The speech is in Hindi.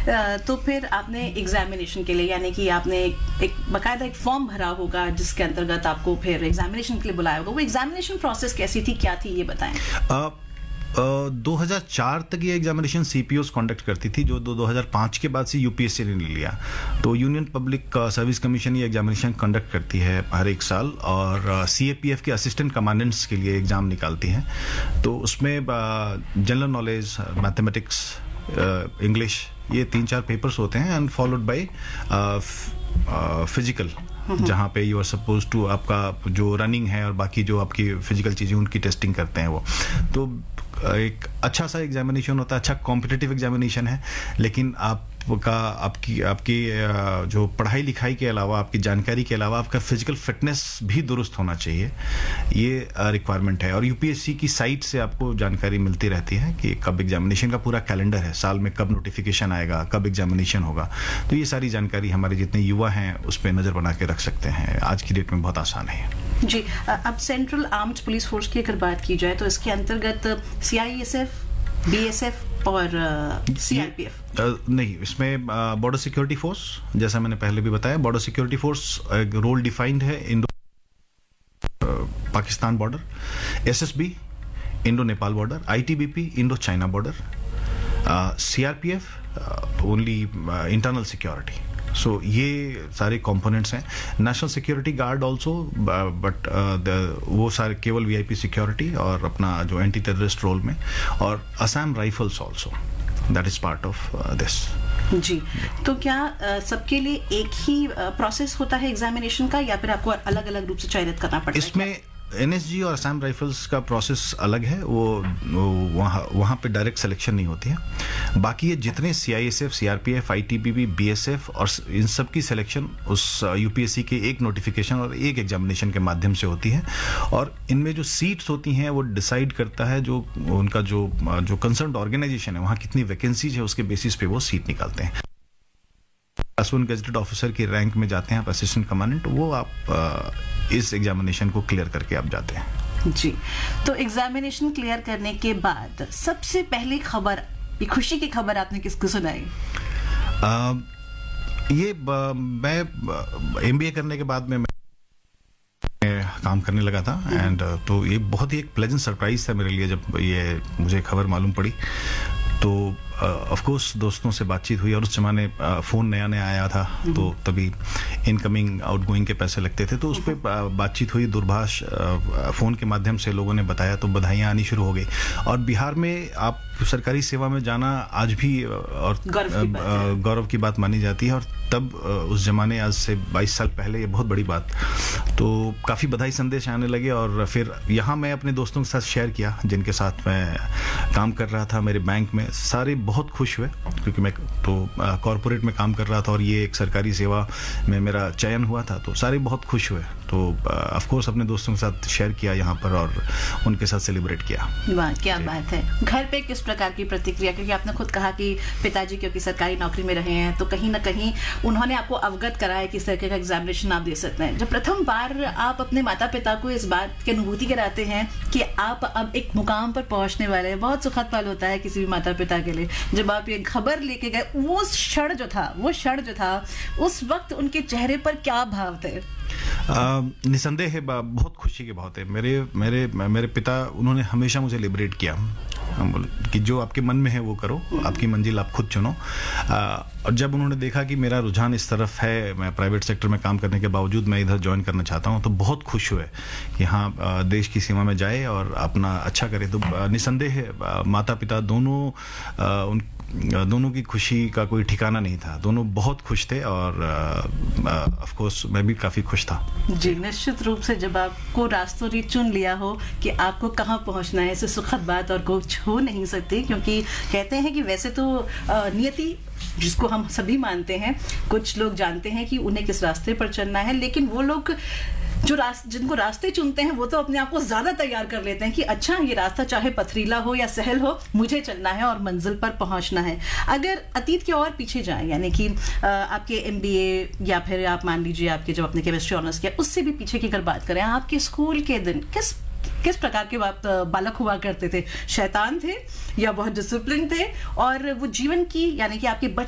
तो फिर आपने एग्जामिनेशन के लिए, यानी कि आपने एक बाकायदा एक फॉर्म भरा होगा जिसके अंतर्गत आपको फिर एग्जामिनेशन के लिए बुलाया होगा। वो एग्जामिनेशन प्रोसेस कैसी थी, क्या थी, ये बताएं। 2004 तक ये एग्जामिनेशन सीपीओस कंडक्ट करती थी, जो 2005 के बाद से यूपीएससी ने ले लिया। तो यूनियन पब्लिक सर्विस कमीशन ये एग्जामिनेशन कंडक्ट करती है हर एक साल, और सीएपीएफ के असिस्टेंट कमांडेंट्स के लिए एग्जाम निकालती है। तो उसमें जनरल नॉलेज, मैथमेटिक्स, इंग्लिश, ये 3-4 पेपर्स होते हैं, एंड फॉलोड बाय फिजिकल, जहाँ पे यू आर सपोज टू आपका जो रनिंग है और बाकी जो आपकी फिजिकल चीज़ें उनकी टेस्टिंग करते हैं वो। तो एक अच्छा सा एग्जामिनेशन होता है, अच्छा कॉम्पिटिटिव एग्जामिनेशन है, लेकिन आपकी जो पढ़ाई लिखाई के अलावा, आपकी जानकारी के अलावा आपका फिजिकल फिटनेस भी दुरुस्त होना चाहिए, ये रिक्वायरमेंट है। और यूपीएससी की साइट से आपको जानकारी मिलती रहती है कि कब एग्जामिनेशन का पूरा कैलेंडर है, साल में कब नोटिफिकेशन आएगा, कब एग्जामिनेशन होगा। तो ये सारी जानकारी हमारे जितने युवा हैं उस पर नज़र बना के रख सकते हैं। आज की डेट में बहुत आसान है जी। अब सेंट्रल आर्म्ड पुलिस फोर्स की अगर बात की जाए तो इसके अंतर्गत सीआईएसएफ, बीएसएफ और सीआरपीएफ नहीं, इसमें बॉर्डर सिक्योरिटी फोर्स, जैसा मैंने पहले भी बताया, बॉर्डर सिक्योरिटी फोर्स एक रोल डिफाइंड है Indo Pakistan border, SSB Indo Nepal border, ITBP Indo China border, CRPF only internal security. सो ये सारे कंपोनेंट्स हैं। National security guard also, but वो सारे केवल वीआईपी सिक्योरिटी और अपना जो एंटी टेररिस्ट रोल में, और Assam rifles also, that is part of this. जी, तो क्या सबके लिए एक ही प्रोसेस होता है एग्जामिनेशन का, या फिर आपको अलग अलग रूप से चयनित करना पड़ता है? इसमें एनएसजी और असम राइफल्स का प्रोसेस अलग है, वो वहाँ पे डायरेक्ट सिलेक्शन नहीं होती है। बाकी ये जितने सीआईएसएफ, सीआरपीएफ, आईटीबीपी, बीएसएफ और इन सब की सिलेक्शन उस यूपीएससी के एक नोटिफिकेशन और एक एग्जामिनेशन के माध्यम से होती है। और इनमें जो सीट्स होती हैं वो डिसाइड करता है जो उनका जो कंसर्न्ड ऑर्गेनाइजेशन है, वहाँ कितनी वैकेंसीज है, उसके बेसिस पे वो सीट निकालते हैं। क्लास 1 गेजेटेड ऑफिसर की रैंक में जाते हैं आप, असिस्टेंट कमांडेंट, वो आप इस एग्जामिनेशन को क्लियर करके आप जाते हैं। जी, तो एग्जामिनेशन क्लियर करने के बाद सबसे पहली खबर, ये खुशी की खबर आपने किसको सुनाई? ये मैं एमबीए करने के बाद में काम करने लगा था, एंड तो ये बहुत ही एक प्लेजेंट सरप्राइज था मेरे लिए जब ये मुझे खबर मालूम पड़ी। तो ऑफ कोर्स दोस्तों से बातचीत हुई, और उस जमाने फ़ोन नया नया आया था, तो तभी इनकमिंग आउटगोइंग के पैसे लगते थे, तो उस पर बातचीत हुई, दूरभाष फ़ोन के माध्यम से लोगों ने बताया, तो बधाइयाँ आनी शुरू हो गई। और बिहार में आप सरकारी सेवा में जाना आज भी और गौरव की बात मानी जाती है, और तब उस जमाने, आज से 22 साल पहले, ये बहुत बड़ी बात। तो काफ़ी बधाई संदेश आने लगे, और फिर यहाँ मैं अपने दोस्तों के साथ शेयर किया, जिनके साथ मैं काम कर रहा था मेरे बैंक में। सारे बहुत खुश हुए, क्योंकि मैं तो कॉरपोरेट में काम कर रहा था और ये एक सरकारी सेवा में मेरा चयन हुआ था, तो सारे बहुत खुश हुए। तो ऑफ कोर्स अपने दोस्तों के साथ शेयर किया यहाँ पर, और उनके साथ सेलिब्रेट किया। वाह, क्या बात है। घर पे किस प्रकार की प्रतिक्रिया, क्योंकि आपने खुद कहा कि पिताजी क्योंकि सरकारी नौकरी में रहे हैं, तो कहीं ना कहीं उन्होंने आपको अवगत कराया कि इस तरह का एग्जामिनेशन आप दे सकते हैं। जब प्रथम बार आप अपने माता पिता को इस बात की अनुभूति कराते हैं कि आप अब एक मुकाम पर पहुंचने वाले हैं, बहुत सुखद पल होता है किसी भी माता पिता के लिए। जब आप ये खबर लेके गए, वो क्षण जो था उस वक्त उनके चेहरे पर क्या भाव थे? निसंदेह है, बहुत खुशी की बात है। मेरे पिता, उन्होंने हमेशा मुझे लिबरेट किया कि जो आपके मन में है वो करो, आपकी मंजिल आप खुद चुनो। और जब उन्होंने देखा कि मेरा रुझान इस तरफ है, मैं प्राइवेट सेक्टर में काम करने के बावजूद मैं इधर ज्वाइन करना चाहता हूँ, तो बहुत खुश हुए कि हाँ, देश की सीमा में जाए और अपना अच्छा करे। तो निसंदेह माता पिता दोनों की खुशी का कोई ठिकाना नहीं था, दोनों बहुत खुश थे, और ऑफ कोर्स मैं भी काफ़ी खुश था। जी, निश्चित रूप से जब आपको रास्तों ने चुन लिया हो कि आपको कहाँ पहुँचना है, इससे सुखद बात और कुछ हो नहीं सकती। क्योंकि कहते हैं कि वैसे तो नियति, जिसको हम सभी मानते हैं, कुछ लोग जानते हैं कि उन्हें किस रास्ते पर चलना है, लेकिन वो लोग जिनको रास्ते चुनते हैं वो तो अपने आप को ज्यादा तैयार कर लेते हैं कि अच्छा, ये रास्ता चाहे पथरीला हो या सहल हो, मुझे चलना है और मंजिल पर पहुंचना है। अगर अतीत के और पीछे जाएं, यानी कि आपके एमबीए, या फिर आप मान लीजिए आपके जब आपने केमिस्ट्री ऑनर्स किया, उससे भी पीछे की अगर बात करें, आपके स्कूल के दिन किस प्रकार के बालक हुआ करते थे? शैतान थे या बहुत डिसिप्लिन थे? और वो जीवन की, यानी कि आपके